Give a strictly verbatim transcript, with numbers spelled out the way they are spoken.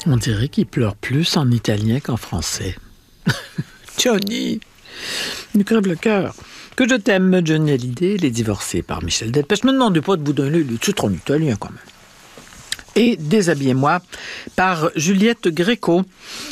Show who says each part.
Speaker 1: On dirait qu'il pleure plus en italien qu'en français. Johnny, il crève le cœur. Que je t'aime, Johnny Hallyday, Les Divorcés par Michel Delpech. Je me demandais pas de vous donner le titre en italien quand même. Et Déshabillez-moi par Juliette Gréco.